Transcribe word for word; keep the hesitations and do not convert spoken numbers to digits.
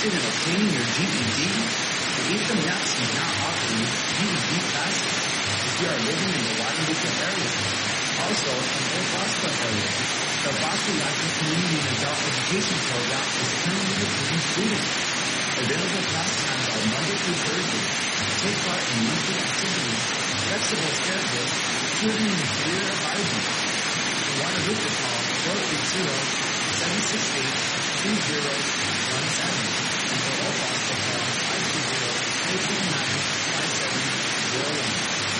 interested in obtaining your G E D? The Eastern Maps is now offering G E D classes if you are living in the Guadalupe area. Also, in Old Boston area, the Boston Latin Community and Adult Education Program is currently recruiting students. Available class times are Monday through Thursday. Take part in monthly activities, flexible schedules, children in career advising. Guadalupe call four eight zero, seven six eight, two zero one seven. And for Old Boston call five two zero, eight two nine, five seven zero one.